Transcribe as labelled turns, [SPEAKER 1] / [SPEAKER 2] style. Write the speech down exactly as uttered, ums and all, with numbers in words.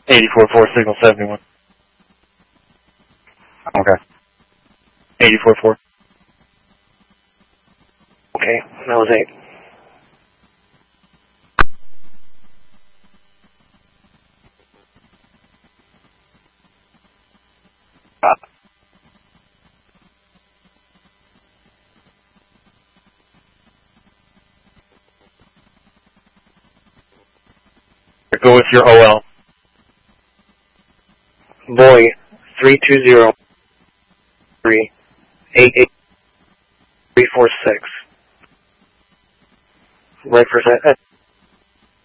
[SPEAKER 1] eighty-four four, signal seventy-one.
[SPEAKER 2] Okay.
[SPEAKER 1] eighty-four four.
[SPEAKER 2] Okay, that was eight. Uh,
[SPEAKER 1] Go with your O L.
[SPEAKER 2] boy, three two zero three eight eight three four six. Right for set.